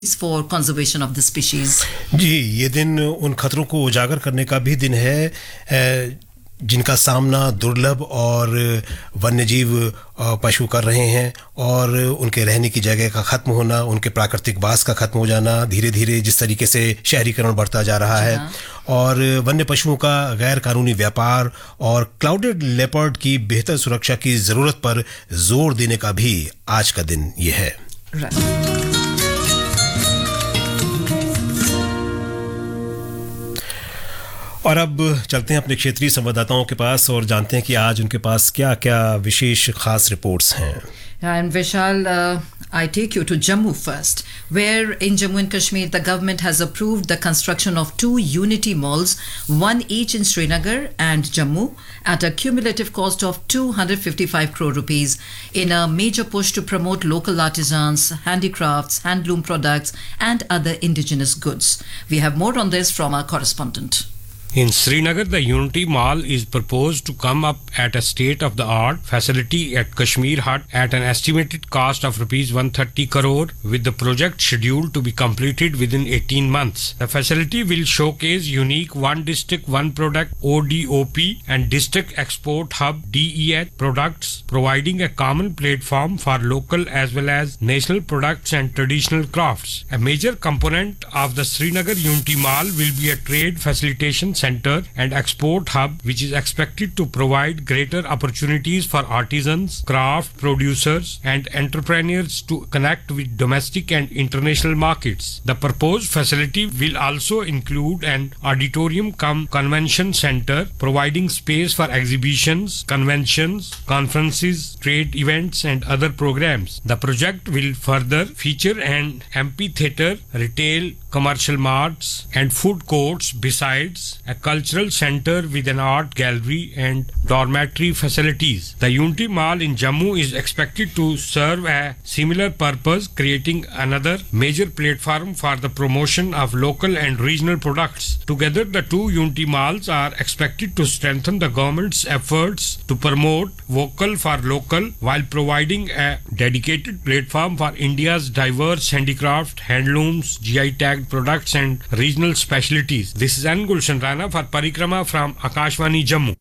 for conservation of the species. जी ये दिन उन खतरों को उजागर करने का भी दिन है जिनका सामना दुर्लभ और वन्यजीव पशु कर रहे हैं और उनके रहने की जगह का खत्म होना, उनके प्राकृतिक वास का खत्म हो जाना, धीरे-धीरे जिस तरीके से शहरीकरण बढ़ता जा रहा है और वन्य पशुओं का गैर कानूनी व्यापार और क्लाउडेड लेपर्ड की बेहतर सुरक्षा की जरूरत पर जोर देने का भी आज का दिन ये है. और अब चलते हैं अपने क्षेत्रीय संवाददाताओं के पास और जानते हैं कि आज उनके पास क्या-क्या विशेष खास रिपोर्ट्स हैं. And Vishal, I take you to Jammu first, where in Jammu and Kashmir the government has approved the construction of 2 unity malls, one each in Srinagar and Jammu, at a cumulative cost of 255 crore rupees, in a major push to promote local artisans, handicrafts, handloom products and other indigenous goods. We have more on this from our correspondent. In Srinagar, the Unity Mall is proposed to come up at a state-of-the-art facility at Kashmir Hut at an estimated cost of Rs 130 crore, with the project scheduled to be completed within 18 months. The facility will showcase unique One District, One Product ODOP and District Export Hub DEH products, providing a common platform for local as well as national products and traditional crafts. A major component of the Srinagar Unity Mall will be a trade facilitation center and export hub, which is expected to provide greater opportunities for artisans, craft producers and entrepreneurs to connect with domestic and international markets. The proposed facility will also include an auditorium cum convention center, providing space for exhibitions, conventions, conferences, trade events and other programs. The project will further feature an amphitheater, retail, commercial marts and food courts, besides a cultural center with an art gallery and dormitory facilities. The Unity Mall in Jammu is expected to serve a similar purpose, creating another major platform for the promotion of local and regional products. Together, the two Unity Malls are expected to strengthen the government's efforts to promote vocal for local while providing a dedicated platform for India's diverse handicraft, handlooms, GI tagged products and regional specialties. This is N. Gulshan Rana for Parikrama from Akashvani, Jammu.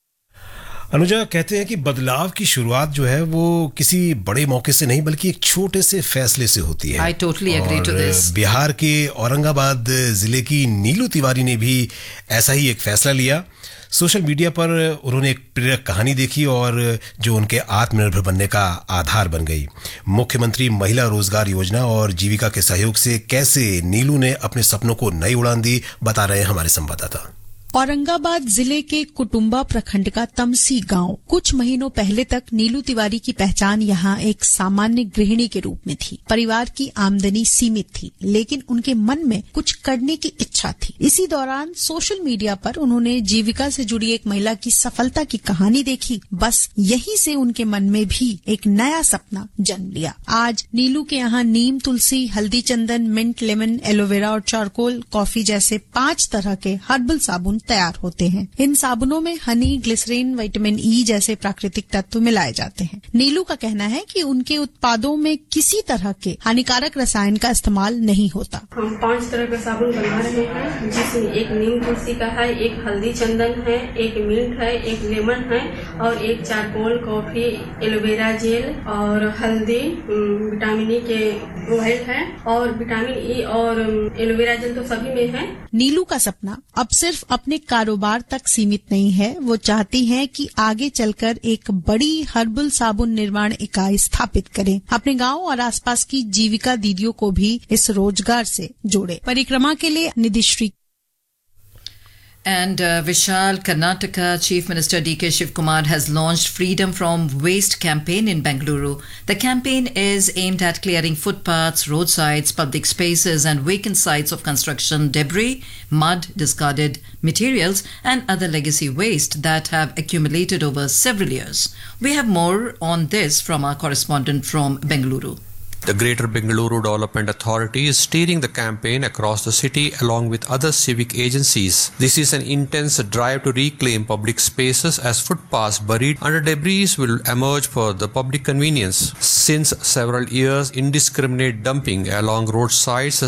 Anuja कहते हैं कि बदलाव की शुरुआत जो है वो किसी बड़े मौके से नहीं बल्कि एक छोटे से फैसले से होती है. I totally agree to this. Bihar के औरंगाबाद जिले की नीलू तिवारी ने भी ऐसा ही एक फैसला लिया. सोशल मीडिया पर उन्होंने एक प्रेरक कहानी देखी और जो उनके आत्मनिर्भर बनने का आधार बन गई. मुख्यमंत्री महिला रोजगार योजना और जीविका के सहयोग से कैसे नीलू ने अपने सपनों को नई उड़ान दी, बता रहे हैं हमारे संवाददाता. औरंगाबाद जिले के कुटुंबा प्रखंड का तमसी गांव कुछ महीनों पहले तक नीलू तिवारी की पहचान यहां एक सामान्य गृहिणी के रूप में थी. परिवार की आमदनी सीमित थी, लेकिन उनके मन में कुछ करने की इच्छा थी. इसी दौरान सोशल मीडिया पर उन्होंने जीविका से जुड़ी एक महिला की सफलता की कहानी देखी. बस यहीं से उनके मन में भी एक नया सपना जन्म लिया. आज नीलू के यहाँ नीम, तुलसी, हल्दी, चंदन, मिंट, लेमन, एलोवेरा और चारकोल, कॉफी जैसे 5 तरह के हर्बल साबुन तैयार होते हैं. इन साबुनों में हनी, ग्लिसरीन, विटामिन ई जैसे प्राकृतिक तत्व मिलाए जाते हैं. नीलू का कहना है कि उनके उत्पादों में किसी तरह के हानिकारक रसायन का इस्तेमाल नहीं होता. हम 5 तरह का साबुन बना रहे हैं, जिसमें एक नीम तुलसी का है, एक हल्दी चंदन है, एक मिंट है, एक लेमन है और एक चारकोल, कॉफी, एलोवेरा जेल और हल्दी, विटामिन ई के ऑयल है और विटामिन ई और एलोवेरा जेल तो सभी में है. नीलू का सपना अब सिर्फ अपने कारोबार तक सीमित नहीं है. वो चाहती हैं कि आगे चलकर एक बड़ी हर्बल साबुन निर्माण इकाई स्थापित करें. अपने गांव और आसपास की जीविका दीदियों को भी इस रोजगार से जोड़े. परिक्रमा के लिए Nidhishree. And Vishal, Karnataka Chief Minister D.K. Shivkumar has launched Freedom from Waste campaign in Bengaluru. The campaign is aimed at clearing footpaths, roadsides, public spaces and vacant sites of construction debris, mud, discarded materials and other legacy waste that have accumulated over several years. We have more on this from our correspondent from Bengaluru. The Greater Bengaluru Development Authority is steering the campaign across the city along with other civic agencies. This is an intense drive to reclaim public spaces as footpaths buried under debris will emerge for the public convenience. Since several years, indiscriminate dumping along roadsides